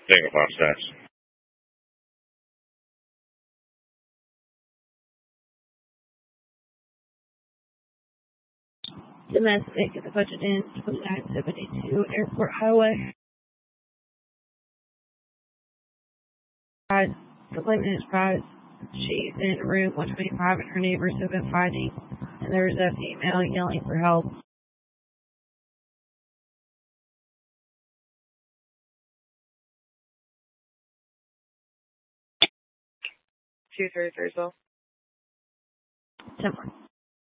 single process. Domestic at the Budget Inn, 2972 Airport Highway. The claimant is advised she's in room 125 and her neighbors have been fighting, and there's a female yelling for help. 233 as well. 10